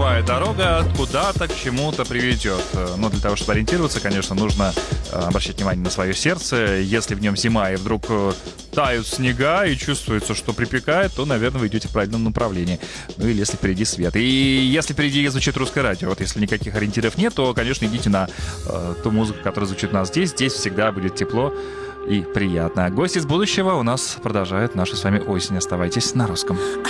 любая дорога куда-то к чему-то приведет. Но для того, чтобы ориентироваться, конечно, нужно обращать внимание на свое сердце. Если в нем зима и вдруг тают снега и чувствуется, что припекает, то, наверное, вы идете в правильном направлении. Ну или если впереди свет. И если впереди звучит русское радио, вот если никаких ориентиров нет, то, конечно, идите на ту музыку, которая звучит у нас здесь. Здесь всегда будет тепло и приятно. Гость из будущего у нас продолжает нашу с вами осень. Оставайтесь на русском.